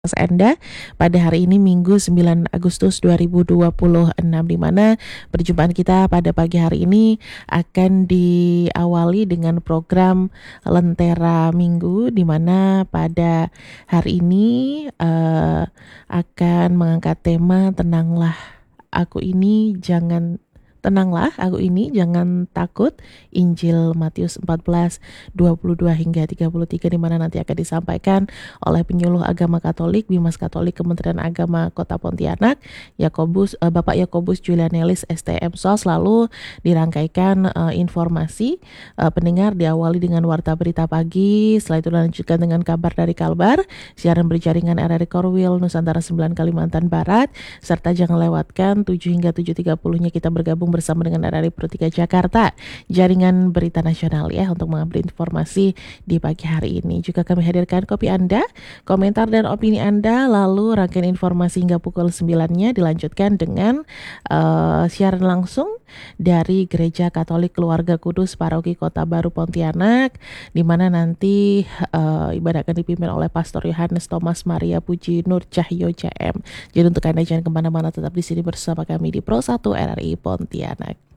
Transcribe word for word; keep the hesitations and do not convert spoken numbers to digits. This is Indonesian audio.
Anda pada hari ini Minggu sembilan Agustus dua ribu dua puluh enam, di mana perjumpaan kita pada pagi hari ini akan diawali dengan program Lentera Minggu, di mana pada hari ini uh, akan mengangkat tema Tenanglah Aku Ini Jangan Tenanglah aku ini jangan takut, Injil Matius empat belas dua puluh dua hingga tiga puluh tiga, di mana nanti akan disampaikan oleh penyuluh agama Katolik Bimas Katolik Kementerian Agama Kota Pontianak, Yakobus uh, Bapak Yakobus Julianelis S T M Sos. Lalu dirangkaikan uh, informasi uh, pendengar, diawali dengan warta berita pagi, setelah itu dilanjutkan dengan kabar dari Kalbar, siaran berjaringan R R I Korwil Nusantara sembilan Kalimantan Barat, serta jangan lewatkan tujuh hingga tujuh tiga puluh-nya kita bergabung bersama dengan R R I Pro tiga Jakarta, jaringan berita nasional ya, untuk mengambil informasi di pagi hari ini. Juga kami hadirkan kopi Anda, komentar dan opini Anda, lalu rangkaian informasi hingga pukul sembilan-nya dilanjutkan dengan uh, siaran langsung dari Gereja Katolik Keluarga Kudus Paroki Kota Baru Pontianak, di mana nanti uh, ibadah akan dipimpin oleh Pastor Yohanes Thomas Maria Puji Nur Cahyo C M. Jadi untuk Anda jangan kemana-mana, tetap di sini bersama kami di Pro satu R R I Pontianak.